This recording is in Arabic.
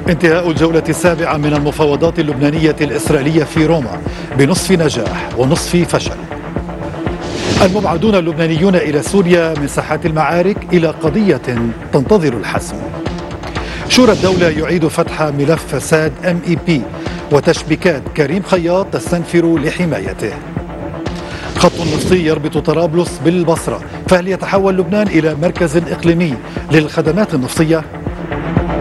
انتهاء الجولة السابعة من المفاوضات اللبنانية الإسرائيلية في روما بنصف نجاح ونصف فشل. المبعدون اللبنانيون إلى سوريا من ساحات المعارك إلى قضية تنتظر الحسم. شورى الدولة يعيد فتح ملف فساد MEP وتشبيكات كريم خياط تستنفر لحمايته. خط نفطي يربط طرابلس بالبصرة، فهل يتحول لبنان إلى مركز إقليمي للخدمات النفطية؟